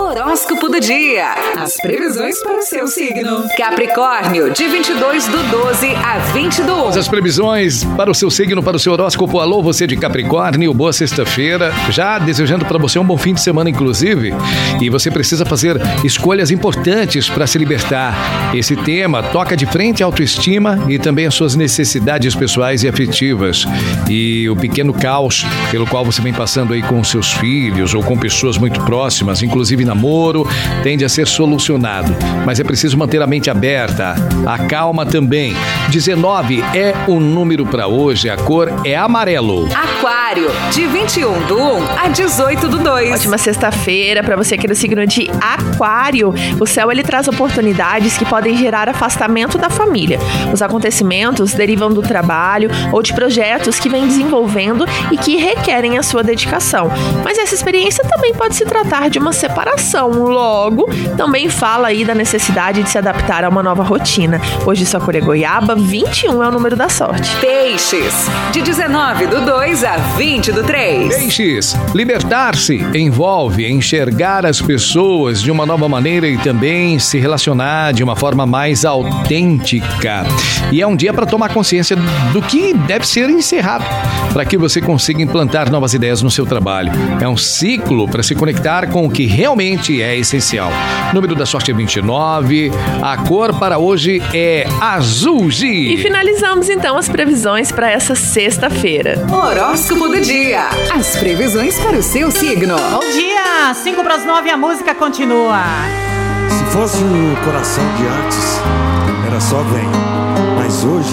Horóscopo do dia. As previsões para o seu signo. Capricórnio, de 22/12 a 20/11. As previsões para o seu signo, para o seu horóscopo. Alô, você de Capricórnio, boa sexta-feira. Já desejando para você um bom fim de semana, inclusive. E você precisa fazer escolhas importantes para se libertar. Esse tema toca de frente à autoestima e também às suas necessidades pessoais e afetivas. E o pequeno caos pelo qual você vem passando aí com seus filhos ou com pessoas muito próximas, inclusive namoro, tende a ser solucionado. Mas é preciso manter a mente aberta, a calma também. 19 é o número para hoje, a cor é amarelo. Aquário, de 21/1 a 18/2. Ótima sexta-feira para você aqui do signo de Aquário. O céu ele traz oportunidades que podem gerar afastamento da família. Os acontecimentos derivam do trabalho ou de projetos que vem desenvolvendo e que requerem a sua dedicação. Mas essa experiência também pode se tratar de uma separação. Logo, também fala aí da necessidade de se adaptar a uma nova rotina. Hoje sua cor é goiaba, 21 é o número da sorte. Peixes, de 19/2 a 20/3. Peixes, libertar-se envolve enxergar as pessoas de uma nova maneira e também se relacionar de uma forma mais autêntica. E é um dia para tomar consciência do que deve ser encerrado, para que você consiga implantar novas ideias no seu trabalho. É um ciclo para se conectar com o que realmente é essencial. O número da sorte é 29, a cor para hoje é azul. E finalizamos então as previsões para essa sexta-feira. Horóscopo do dia. As previsões para o seu signo. Bom dia! 5:09, a música continua. Se fosse o coração de antes, era só vem. Mas hoje,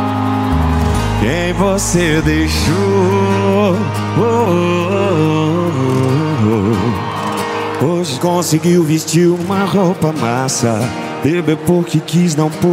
quem você deixou? Hoje conseguiu vestir uma roupa massa, bebeu porque quis, não